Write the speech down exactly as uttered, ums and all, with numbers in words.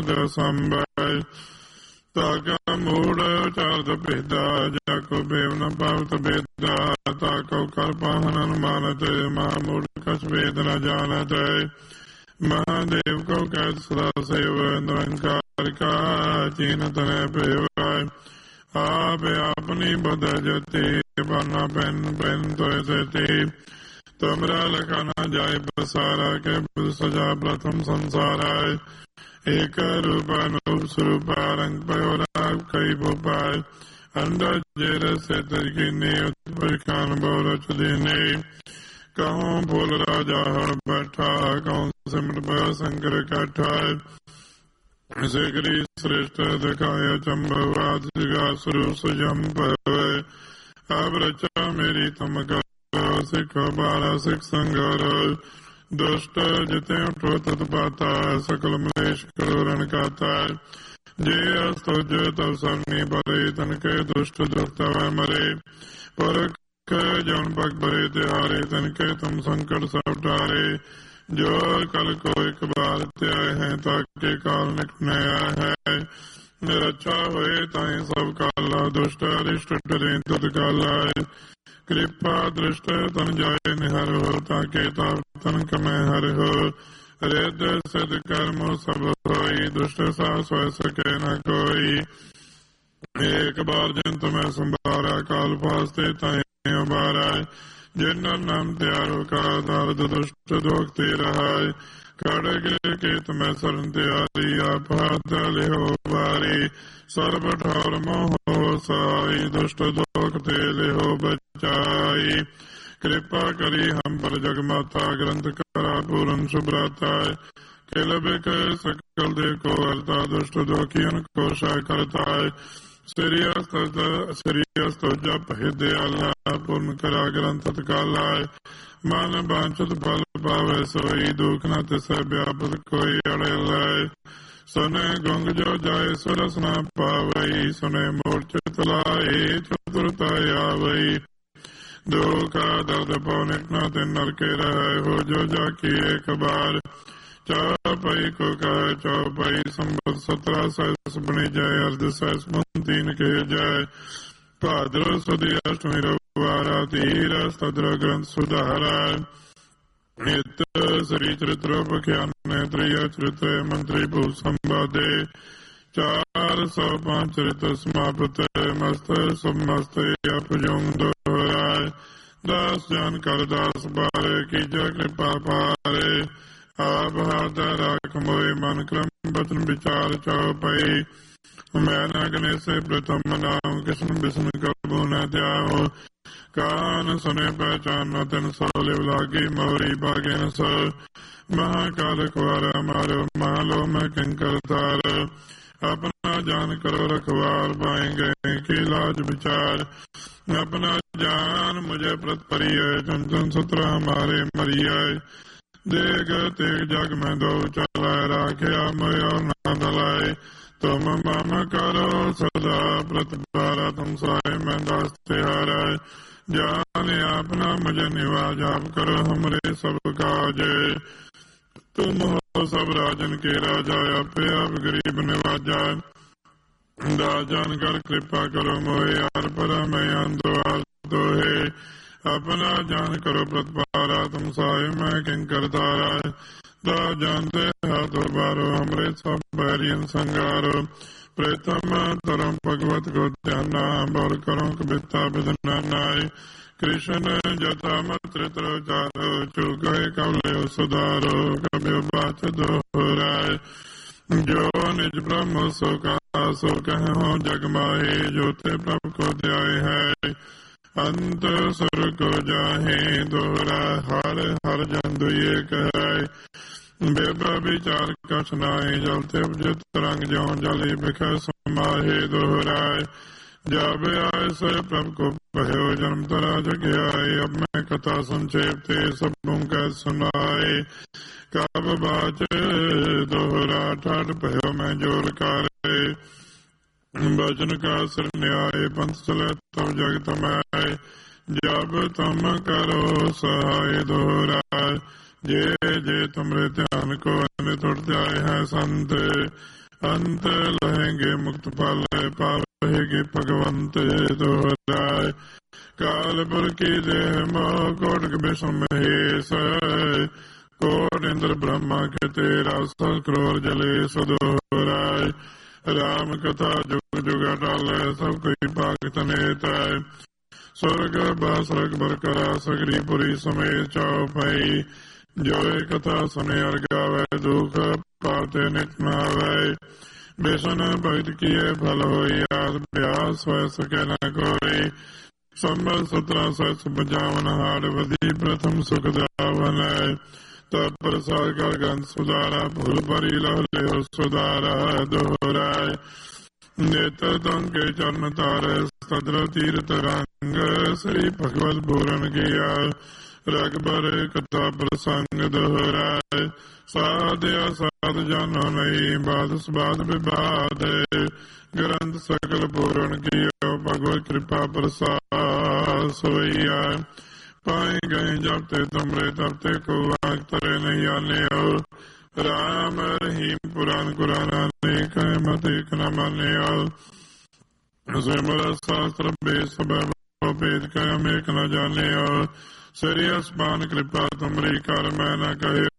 ਸੰਭੈ ਤਾਕਾ ਮੂੜ ਚਾਰਦ ਭੇਦਾ ਜਾ ਕੋ ਬੇਵ ਨ ਪਾਵਤ ਬੇਦਾ ਤਾਕੋ ਕਰ ਪਾਹਨ ਅਨੁਮਾਨਤ ਮਹਾਮੂੜ ਕਛ ਵੇਦ ਨ ਜਾਣਤ ਮਹਾਦੇਵ ਕੋ ਕਹਿ ਸਦਾ ਸੇਵ ਨਿਰੰਕਾਰ ਕਾ ਚੀਨ ਤਨੈ ਭੇਵ ਆਪ ਆਪਨੀ ਬਦ ਜਤੀ ਬਾਨਾ ਪੈਨ ਪੈਨ ਤੋਇ ਸੇਤੀ ਤੁਮਰਾ ਲਖਾ ਨਾ ਜਾਏ ਬਸਾਰਾ ਕੇ ਸਜਾ ਪ੍ਰਥਮ ਸੰਸਾਰਾ ਏਕ ਰੂਪ ਅਨੂਪ ਸਰੂਪਾ ਰੰਗ ਪਇਓ ਰਾਗ ਕਈ ਭੋਪਾਲ ਅੰਦਰ ਜੇਰ ਸੇ ਤਰਕੀਨੇ ਉਤਪਰ ਖਾਨ ਬਹੁ ਰਚ ਦੇਨੇ ਕਹੋਂ ਭੋਲ ਰਾਜਾ ਹਰ ਬੈਠਾ ਕਹੋਂ ਸਿਮਟ ਪਿਆ ਸ਼ੰਕਰ ਕਾਠਾ ਸਿਗਰੀ ਸ੍ਰੇਸ਼ਟ ਦਿਖਾਇਆ ਚੰਬਵਾਦ ਜਿਗਾ ਸਰੂਪ ਸੁਜਮ ਪਵੇ ਆਪ ਰਚਾ ਮੇਰੀ ਤਮ ਕਰ ਸਿੱਖ ਬਾਰਾ ਸਿੱਖ ਸੰਗਰ ਦੁਸ਼ਟ ਜਿਤੇ ਉਠੋ ਤਤ ਪਾਤਾ ਸਕਲ ਮਲੇਸ਼ ਕਰੋ ਰਣ ਕਾਤਾ ਜੇ ਅਸਤੁਜ ਤਵ ਸਰਨੀ ਬਰੇ ਤਨ ਕੇ ਦੁਸ਼ਟ ਦੁਖਤਾ ਮਰੇ ਪਰਖ ਜਨ ਪਗ ਬਰੇ ਤਿਹਾਰੇ ਤਨ ਕੇ ਤੁਮ ਸੰਕਟ ਸਭ ਟਾਰੇ ਜੋ ਕਲ ਕੋ ਇੱਕ ਬਾਰ ਧਿਆਏ ਹੈ ਤਾਕੇ ਕਾਲ ਨਿਕਟਿਆ ਹੈ ਨਿਰਛਾ ਹੋਏ ਤਾਈ ਸਭ ਕਾਲਾ ਦੁਸ਼ਟ ਅਰਿਸ਼ਟ ਡਰੇ ਤਦ ਕਾਲਾ ਕਿਰਪਾ ਦ੍ਰਿਸ਼ਟ ਤਨ ਜਾਏ ਨਿਹਰ ਹੋ ਤਾਕੇ ਤਾਪ ਤਨ ਕਮੈ ਹਰ ਹੋ ਰਿਦ ਸਿਧ ਕਰਮ ਸਭ ਹੋਈ ਦੁਸ਼ਟ ਸਾਸ ਹੋਇ ਸਕੇ ਨ ਕੋਈ ਏਕ ਬਾਰ ਜੰਤ ਮੈਂ ਸੰਭਾਰਾ ਕਾਲ ਫਾਸਤੇ ਤਾਈ ਉਬਾਰਾ ਜਿਨ ਨਾਮ ਤਿਆਰੋ ਕਾ ਦਰਦ ਦੁਸ਼ਟ ਦੋਖ ਤੇ ਰਹਾਏ ਖੜਗ ਕੇਤ ਮੈਂ ਸਰਨ ਤਿਆਰੀ ਆਪ ਹੱਥ ਲਿਓ ਵਾਰੀ ਸਰਬ ਠੌਰ ਮੋਹ ਸਾਈ ਦੁਸ਼ਟ ਦੋਖ ਤੇ ਲਿਓ ਬਚਾਈ ਕਿਰਪਾ ਕਰੀ ਹਮ ਪਰ ਜਗ ਮਾਤਾ ਗ੍ਰੰਥ ਕਰਾ ਪੂਰਨ ਸੁਭਰਾਤਾ ਕਿਲ ਬਿਕ ਸਕਲ ਦੇ ਕੋ ਅਰਤਾ ਦੁਸ਼ਟ ਦੋਖੀਨ ਕੋ ਸ਼ਾ ਕਰਤਾ ਸ੍ਰੀ ਅਸਤ ਸ੍ਰੀ ਅਸਤ ਜਪ ਹਿਰਦੇ ਅੱਲਾ ਪੂਰਨ ਕਰਾ ਗ੍ਰੰਥ ਤਕਾਲਾ ਮਨ ਬਾਂਛਤ ਫਲ ਪਾਵੇ ਸੋਈ ਦੁਖ ਨ ਤਿਸੈ ਵਿਆਪਤ ਕੋਈ ਅੜੇ ਲੈ ਸੁਨੇ ਗੰਗ ਜੋ ਜਾਏ ਸੁਰਸ ਨ ਪਾਵਈ ਸੁਨੇ ਮੋਰਚ ਤਲਾਏ ਚਤੁਰਤਾ ਆਵਈ ਦੁਖਾ ਦਰਦ ਪਉਨਿਕ ਨ ਤਿਨ ਨਰਕੇ ਰਹਿ ਹੋ ਜੋ ਜਾ ਕੀ ਇੱਕ ਬਾਰ ਚੌਪਈ ਕੋ ਕਹੈ ਚੌਪਈ ਸੰਬਤ ਸਤਰਾ ਸਹਿਸ ਬਣੀ ਜਾਏ ਅਰਧ ਸਹਿਸ ਮੰਤੀਨ ਕੇ ਜਾਏ ਭਾਦਰ ਸੁਦੀ ਅਸ਼ਟਮੀ ਰਵਾਰਾ ਤੀਰ ਸਤਰ ਗ੍ਰੰਥ ਸੁਧਾਰਾ ਨਿਤ ਸ੍ਰੀ ਚਰਿਤ੍ਰ ਬਖਿਆਨੇ ਤ੍ਰਿਆ ਚਰਿਤ੍ਰ ਮੰਤਰੀ ਭੂ ਸੰਵਾਦੇ ਚਾਰ ਸੌ ਪੰਜ ਚਰਿਤ੍ਰ ਸਮਾਪਤ ਮਸਤ ਸਮਸਤ ਅਪਜੁੰਗ ਦੋਹਰਾਏ ਦਾਸ ਜਾਨ ਕਰ ਦਾਸ ਬਾਰੇ ਕੀਜਾ ਕਿਰਪਾ ਪਾਰੇ ਆਪ ਹਾਥ ਰਾਖ ਮੋਏ ਮਨ ਕਰਮ ਬਚਨ ਵਿਚਾਰ ਚਉਪਈ ਮੈਂ ਨਾ ਗਨੇਸੇ ਪ੍ਰਥਮ ਨਾਮ ਕਿਸਨ ਬਿਸਨ ਕਬੂ ਨ ਧਿਆਓ ਕਾਨ ਸੁਨੇ ਪਹਿਚਾਨ ਨ ਤਿਨ ਸੋ ਲਿਵ ਲਾਗੀ ਮੋਰੀ ਬਾਗੇ ਨ ਸੋ ਮਹਾਕਾਲ ਕੁਆਰ ਮਾਰੋ ਮਾਲੋ ਮੈਂ ਕਿੰਕਰ ਤਾਰ ਆਪਣਾ ਜਾਨ ਕਰੋ ਰਖਵਾਰ ਪਾਏ ਗਏ ਕੀ ਲਾਜ ਵਿਚਾਰ ਆਪਣਾ ਜਾਨ ਮੁਝੇ ਪ੍ਰਤ ਪਰਿਐ ਜਨ ਜਨ ਸਤਰਾ ਹਮਾਰੇ ਮਰਿਐ ਦੇਖ ਤੇਗ ਜਗ ਮੈਂ ਦੋ ਚਲਾਇ ਰਾਖਿਆ ਮਯੋ ਨਾ ਦਲਾਏ ਤੁਮ ਮਮ ਕਰੋ ਸਦਾ ਪ੍ਰਤਪਾਰਾ ਤੁਮ ਸਾਏ ਮੈਂ ਦਾਸ ਤਿਹਾਰਾ ਜਾਨ ਆਪਣਾ ਮੁਝੇ ਨਿਵਾਜ ਆਪ ਕਰੋ ਹਮਰੇ ਸਭ ਕਾਜ ਤੁਮ ਹੋ ਸਭ ਰਾਜਨ ਕੇ ਰਾਜਾ ਆਪੇ ਆਪ ਗਰੀਬ ਨਿਵਾਜਾ ਦਾਜਨ ਕਰ ਕਿਰਪਾ ਕਰੋ ਮੋਏ ਯਾਰ ਪਰਾ ਮੈਂ ਅੰਦਵਾਰ ਦੋਹੇ ਆਪਣਾ ਜਾਨ ਕਰੋ ਪ੍ਰਤਪਾਰਾ ਤੁਮ ਸਾਏ ਮੈਂ ਕਿੰਕਰ ਤਾਰਾ ਦਾ ਜਾਨਦੇ ਹਾਥੋ ਬਾਰੋ ਹਮਰੇ ਸਭ ਬੈਰੀਨ ਸੰਗਾਰੋ ਪ੍ਰੇਤਮ ਧਰਮ ਭਗਵਤ ਕੋ ਧਿਆਨਾ ਬੋਲ ਕਰੋ ਕਬਿਤਾ ਬਿਦਨਾ ਨਾਏ ਕ੍ਰਿਸ਼ਨ ਜਤਾ ਮਤ੍ਰਿਤਰ ਚਾਰੋ ਚੁਗਏ ਕਵਲਿਓ ਸੁਧਾਰੋ ਕਬਿਓ ਬਾਚ ਦੋਹਰਾਏ ਜੋ ਨਿਜ ਬ੍ਰਹਮ ਸੋ ਕਾ ਸੋ ਕਹੋ ਜਗ ਮਾਏ ਜੋ ਤੇ ਪ੍ਰਭ ਕੋ ਧਿਆਏ ਹੈ ਅੰਤ ਸੁਰ ਕੋ ਜਾਹੇ ਦੋਹਰਾ ਹਰ ਹਰ ਜਨ ਦੁਏ ਕਹੈ ਬੇਬਾ ਵਿਚਾਰ ਕਛ ਨਾਏ ਜਲ ਤੇ ਉਪਜਿਤ ਰੰਗ ਜਿਉ ਜਲੀ ਬਿਖੈ ਸਮਾਹੇ ਦੋਹਰਾਏ ਜਬ ਆਏ ਸੇ ਪ੍ਰਭ ਕੋ ਭਇਓ ਜਨਮ ਤਰਾ ਜਗ ਆਏ ਅਬ ਮੈਂ ਕਥਾ ਸੰਚੇਪ ਤੇ ਸਭੋਂ ਕੈ ਸੁਨਾਏ ਕਬ ਬਾਚ ਦੋਹਰਾ ਠਾਠ ਭਇਓ ਮੈਂ ਜੋਰ ਕਾਰੇ ਬਚਨ ਕਾ ਸਿਰ ਨਿਆਏ ਪੰਥ ਚਲੇ ਤਬ ਜਗਤ ਮੈਂ ਜਬ ਤੁਮ ਕਰੋ ਸਹਾਇ ਦੋਹਰਾ ਜੇ ਜੇ ਤੁਮਰੇ ਧਿਆਨ ਕੋ ਨਿਤੁੜ ਧਿਆਏ ਹੈ ਸੰਤ अंत लहेंगे मुक्त फल पावेगे भगवंत दोहराए। कालपुर की देह मोह कोटक विषम महेश कोट इंद्र ब्रह्मा के तेरा सौ करोड़ जले सदोहराए। राम कथा जुग जुग अटल सब कोई भगत नेता। स्वर्ग बासरग बरकरा सगरीपुरी समेत चौपाई। जो कथा सुने और गावे दुख पाते नित नावे। बेसन भक्त किए फल हो ब्यास हो सके न कोई। संबल सत्रह सौ पचावन हार बदी प्रथम सुख द्रावन। तब प्रसाद कर गंध सुधारा फूल परी लहले हो सुधारा दोहराए। नेत्र के चरण तारे सद्र तीर्थ रंग श्री भगवत पूरण किया। रघुबर कथा प्रसंग दोहराए। साध्या साध जानो नहीं बाध स्वाद विवाद। ग्रंथ सकल पूरण किया भगवत कृपा प्रसाद सोइया। पाए गए जब ते तुमरे तब ते को तरे नहीं आने हो। राम रहीम पुराण कुरान अनेक मत एक न माने हो। सिमर शास्त्र बेस वेद कम एक न जाने हो। श्री अस्मान कृपा तुमरी कर मैं न कहे